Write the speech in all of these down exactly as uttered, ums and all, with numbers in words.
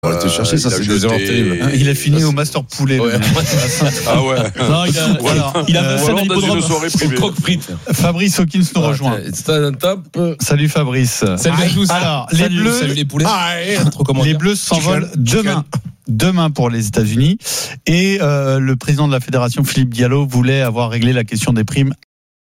On va te chercher, ça c'est des erreurs terribles. Il a fini au Master Poulet. Ouais. Ah ouais. Non, il a, alors, il a Ou alors dans une soirée privée. Fabrice Hawkins nous rejoint. Salut Fabrice. Salut à tous. Alors, les salut, Bleus, salut les poulets. Trop comment les Bleus s'envolent demain. Demain pour les États-Unis. Et euh, le président de la fédération, Philippe Diallo, voulait avoir réglé la question des primes.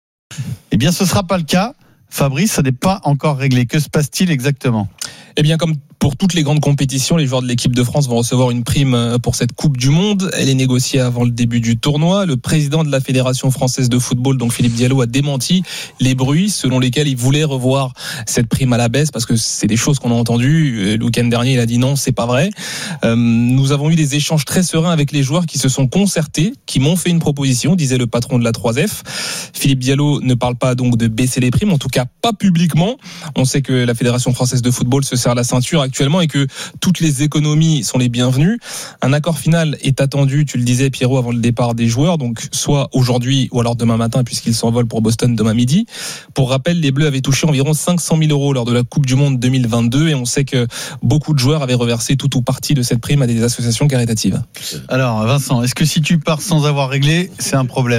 Eh bien, ce ne sera pas le cas. Fabrice, ça n'est pas encore réglé. Que se passe-t-il exactement ? Eh bien, comme pour toutes les grandes compétitions, les joueurs de l'équipe de France vont recevoir une prime pour cette Coupe du Monde. Elle est négociée avant le début du tournoi. Le président de la Fédération française de football, donc Philippe Diallo, a démenti les bruits selon lesquels il voulait revoir cette prime à la baisse, parce que c'est des choses qu'on a entendues. Le week-end dernier, il a dit non, c'est pas vrai. Euh, nous avons eu des échanges très sereins avec les joueurs qui se sont concertés, qui m'ont fait une proposition, disait le patron de la trois F. Philippe Diallo ne parle pas donc de baisser les primes, en tout cas pas publiquement. On sait que la Fédération française de football se serre la ceinture actuellement et que toutes les économies sont les bienvenues. Un accord final est attendu, tu le disais Pierrot, avant le départ des joueurs, donc soit aujourd'hui ou alors demain matin, puisqu'ils s'envolent pour Boston demain midi. Pour rappel, les Bleus avaient touché environ cinq cent mille euros lors de la Coupe du Monde deux mille vingt-deux et on sait que beaucoup de joueurs avaient reversé tout ou partie de cette prime à des associations caritatives. Alors Vincent, est-ce que si tu pars sans avoir réglé, c'est un problème ?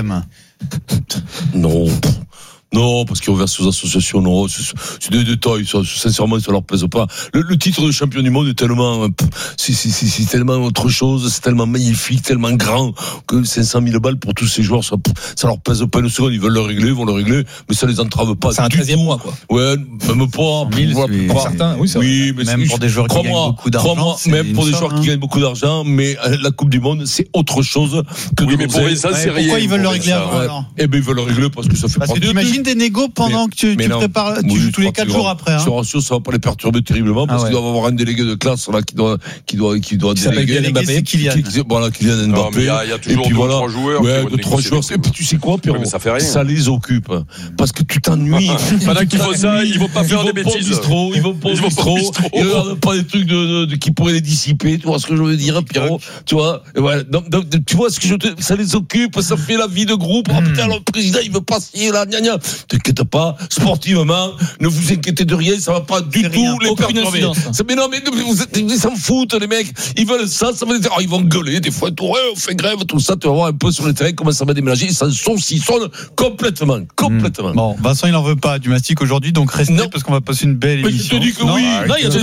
Non. Non, parce qu'ils reversent aux associations, non, c'est, c'est des détails, ça, sincèrement, ça leur plaise pas. Le, le titre de champion du monde est tellement, c'est, c'est, c'est, c'est tellement autre chose, c'est tellement magnifique, tellement grand, que cinq cent mille balles pour tous ces joueurs, ça, ça leur plaise pas une seconde, ils veulent le régler, ils vont le régler, mais ça les entrave pas. C'est un treizième mois, quoi. Ouais, même pas. mille, pour, c'est... pour certains, oui, c'est oui, mais même c'est, pour des joueurs qui gagnent beaucoup d'argent. Crois-moi, même pour des joueurs qui gagnent beaucoup d'argent, mais la Coupe du Monde, c'est autre chose que oui, de mais pour ça, c'est rien. Pourquoi ils veulent le régler avant, alors ? Eh ben, ils veulent le régler parce que ça fait parce que t'imagines des négos pendant que tu, tu prépares, tu oui, joues tous les quatre jours après. Hein. Je te rassure, ça va pas les perturber terriblement parce ah ouais. qu'ils doivent avoir un délégué de classe là qui doit, qui doit, qui doit qui déléguer. Kylian Mbappé, Kylian. Qui, qui, voilà, Kylian Mbappé. Il y a, y a toujours deux, voilà, trois joueurs. Ouais, deux, trois joueurs. Et puis tu sais quoi, Pierrot, ouais, ça fait rien. Ça les occupe parce que tu t'ennuies. Pendant qu'ils font ça, ils vont pas faire des bêtises. Ils vont pas au bistrot. Ils regardent pas des trucs de, de, qui pourraient les dissiper. Tu vois ce que je veux dire, Pierrot? Tu vois? Voilà. Donc, donc, tu vois ce que je te, ça les occupe. Ça fait la vie de groupe. Ah putain, le président, il veut pas signer là, gna gna. T'inquiète pas. Sportivement, ne vous inquiétez de rien, ça va pas du tout les perturber. Mais non, mais vous êtes, ils s'en foutent, les mecs. Ils veulent ça, ça va dire, oh, ils vont gueuler des fois, tout, ouais, on fait grève, tout ça. Tu vas voir un peu sur le terrain comment ça va déménager. Ils s'en saucissonnent complètement, complètement. Mmh. Bon, Vincent, il en veut pas du mastic aujourd'hui, donc restez non. parce qu'on va passer une belle émission. Mais je te dis que non, oui. Non, il y a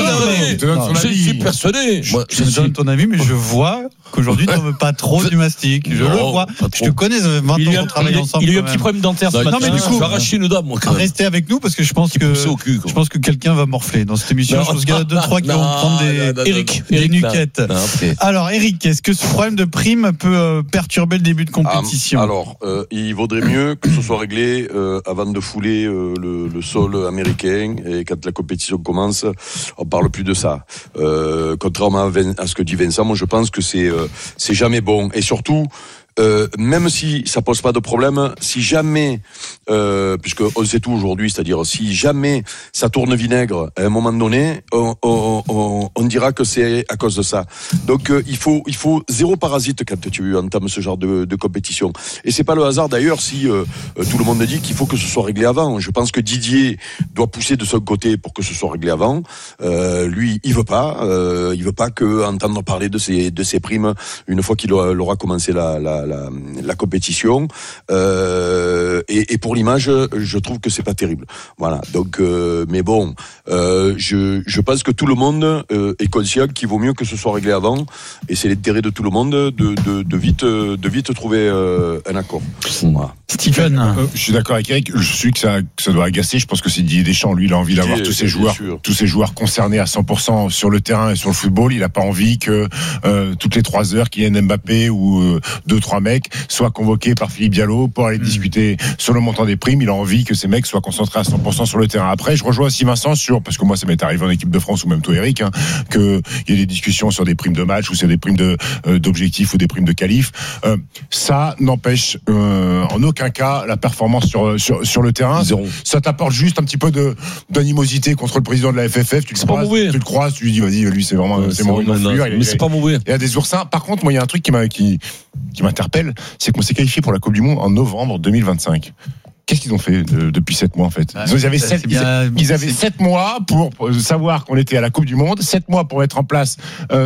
ton avis. Je suis persuadé. Je te donne ton avis, mais je vois qu'aujourd'hui, tu n'en veux pas trop du mastic. Je le vois. Je te connais, vingt ans qu'on travaille ensemble. Il y a eu un petit problème dentaire ce matin. Non, mais du coup, je vais arracher une dame, moi, quand même. Restez avec nous parce que je pense que je pense que quelqu'un va morfler dans cette émission. Je pense qu'il y en a deux trois qui vont prendre des Eric, des nuquettes. Alors Eric, est-ce que ce problème de prime peut perturber le début de compétition ? Alors, euh, il vaudrait mieux que ce soit réglé euh, avant de fouler euh, le, le sol américain et quand la compétition commence, on parle plus de ça. Euh, contrairement à, Vin, à ce que dit Vincent, moi je pense que c'est euh, c'est jamais bon et surtout. Euh, même si ça pose pas de problème, si jamais, euh, puisque on sait tout aujourd'hui, c'est-à-dire si jamais ça tourne vinaigre à un moment donné, on, on, on, on dira que c'est à cause de ça. Donc euh, il faut il faut zéro parasite quand tu entames ce genre de, de compétition. Et c'est pas le hasard d'ailleurs si euh, tout le monde dit qu'il faut que ce soit réglé avant. Je pense que Didier doit pousser de son côté pour que ce soit réglé avant. Euh, lui, il veut pas, euh, il veut pas que entendre parler de ces de ces primes une fois qu'il aura, aura commencé la, la La, la compétition euh, et, et pour l'image je trouve que c'est pas terrible, voilà, donc euh, mais bon euh, je, je pense que tout le monde euh, est conscient qu'il vaut mieux que ce soit réglé avant et c'est l'intérêt de tout le monde de, de, de, vite, de vite trouver euh, un accord, voilà. Stephen, euh, je suis d'accord avec Eric, je suis que ça, que ça doit agacer. Je pense que c'est Didier Deschamps, lui il a envie d'avoir tous ces joueurs sûr. tous ces joueurs concernés à cent pour cent sur le terrain et sur le football. Il a pas envie que euh, toutes les trois heures Kylian Mbappé ou euh, deux trois mecs soient convoqués par Philippe Diallo pour aller mmh. discuter sur le montant des primes. Il a envie que ces mecs soient concentrés à cent pour cent sur le terrain. Après, je rejoins aussi Vincent sur, parce que moi ça m'est arrivé en équipe de France ou même toi Eric, hein, que il y a des discussions sur des primes de match ou sur des primes de euh, d'objectifs ou des primes de qualif. Euh, ça n'empêche euh, en aucun cas la performance sur sur sur le terrain. Zéro. Ça t'apporte juste un petit peu de d'animosité contre le président de la F F F. Tu le croises, tu le croises, tu lui dis vas-y, lui c'est vraiment ouais, c'est, c'est mon influence. Mais c'est pas mauvais. Il y a des oursins. Par contre, moi il y a un truc qui m'a qui qui m'interpelle, c'est qu'on s'est qualifié pour la Coupe du Monde en novembre deux mille vingt-cinq. Qu'est-ce qu'ils ont fait de, depuis sept mois en fait? Ils avaient sept, bien, ils avaient sept mois pour savoir qu'on était à la Coupe du Monde, sept mois pour mettre en place. Euh,